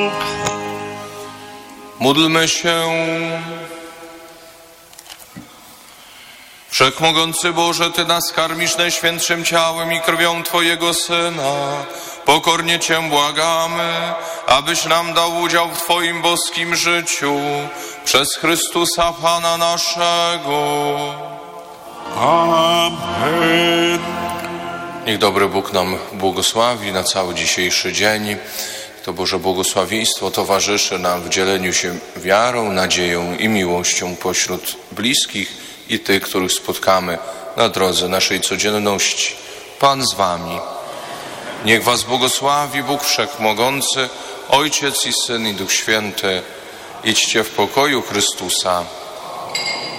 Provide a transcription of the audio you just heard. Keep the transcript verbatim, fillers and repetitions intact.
Módlmy się. Wszechmogący Boże, Ty nas karmisz najświętszym ciałem i krwią Twojego Syna. Pokornie Cię błagamy, abyś nam dał udział w Twoim boskim życiu przez Chrystusa Pana naszego. Amen. Niech dobry Bóg nam błogosławi na cały dzisiejszy dzień. To Boże błogosławieństwo towarzyszy nam w dzieleniu się wiarą, nadzieją i miłością pośród bliskich i tych, których spotkamy na drodze naszej codzienności. Pan z wami. Niech was błogosławi Bóg Wszechmogący, Ojciec i Syn i Duch Święty. Idźcie w pokoju Chrystusa.